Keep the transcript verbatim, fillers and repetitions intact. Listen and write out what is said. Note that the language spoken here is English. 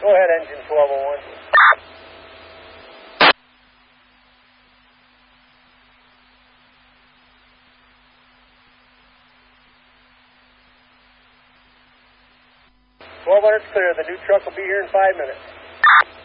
Go ahead, engine twelve oh one. twelve hundred's clear. The new truck will be here in five minutes.